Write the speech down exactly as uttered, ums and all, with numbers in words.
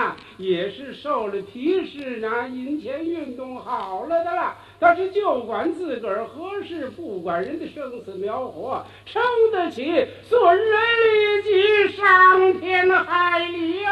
呐，也是受了提示呢，引前运动好了的了。他是就管自个儿合适，不管人的生死苗活，撑得起，做人立即上天海里